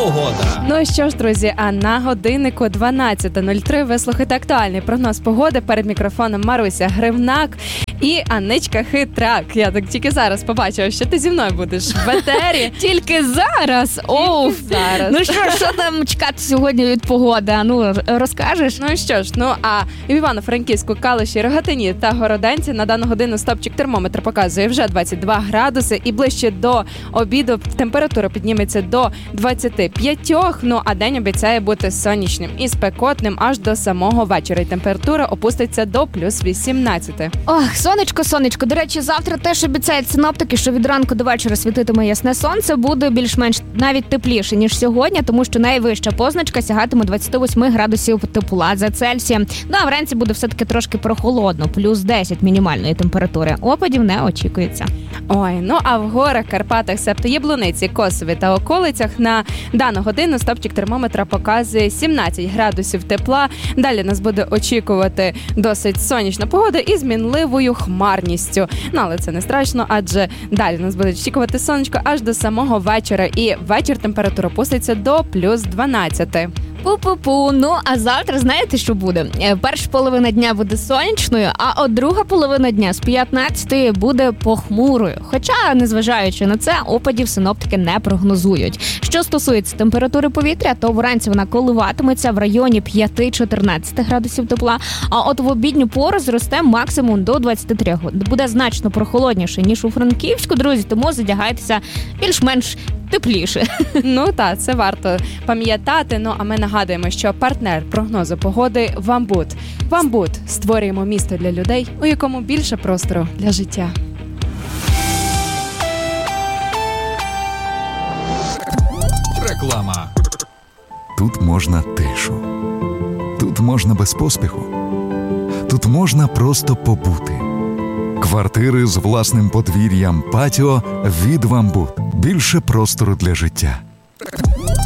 погода. Ну що ж, друзі, а на годиннику 12:03 ви слухаєте актуальний прогноз погоди. Перед мікрофоном Маруся Гривнак і Анничка Хитрак. Я так тільки зараз побачила, що ти зі мною будеш в етері. Тільки зараз? Оу, зараз. Ну що там чекати сьогодні від погоди? Ну, розкажеш? Ну що ж, а в Івано-Франківську, Калуші, Рогатині та Городенці на дану годину стопчик термометра показує вже 22 градуси і ближче до обіду температура підніметься до 25, а день обіцяє бути сонячним і спекотним аж до самого вечора. І температура опуститься до плюс 18. Ох, сонечко. До речі, завтра теж обіцяють синоптики, що від ранку до вечора світитиме ясне сонце, буде більш-менш навіть тепліше, ніж сьогодні, тому що найвища позначка сягатиме 28 градусів тепла за Цельсієм. Ну, а вранці буде все-таки трошки прохолодно, плюс 10 мінімальної температури. Опадів не очікується. Ой, а в горах, Карпатах, себто Яблуниці, Косові та околицях на дану годину стопчик термометра показує 17 градусів тепла. Далі нас буде очікувати досить сонячна погода із мінливою хмарністю. Але це не страшно, адже далі нас буде очікувати сонечко аж до самого вечора. І вечір температура опуститься до плюс 12. Пу-пу-пу. Ну, а завтра знаєте, що буде? Перша половина дня буде сонячною, а от друга половина дня з 15 буде похмурою. Хоча, незважаючи на це, опадів синоптики не прогнозують. Що стосується температури повітря, то вранці вона коливатиметься в районі 5-14 градусів тепла, а от в обідню пору зросте максимум до 23. Буде значно прохолодніше, ніж у Франківську, друзі, тому задягайтеся більш-менш тепліше. Так, це варто пам'ятати. А ми нагадуємо, що партнер прогнозу погоди Вамбут. Вамбут. Створюємо місто для людей, у якому більше простору для життя. Реклама. Тут можна тишу. Тут можна без поспіху. Тут можна просто побути. Квартири з власним подвір'ям, патіо від Вамбут. Більше простору для життя.